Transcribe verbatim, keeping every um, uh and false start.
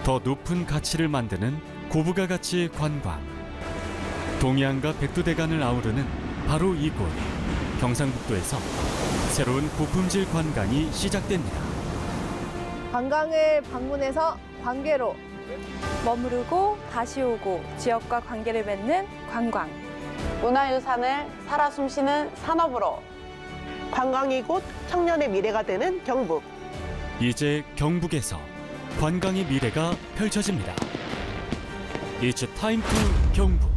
더 높은 가치를 만드는 고부가 가치 관광. 동해안과 백두대간을 아우르는 바로 이곳 경상북도에서 새로운 고품질 관광이 시작됩니다. 관광을 방문해서 관계로 머무르고 다시 오고 지역과 관계를 맺는 관광. 문화유산을 살아 숨쉬는 산업으로 관광이 곧 청년의 미래가 되는 경북. 이제 경북에서 관광의 미래가 펼쳐집니다. It's time to 경북.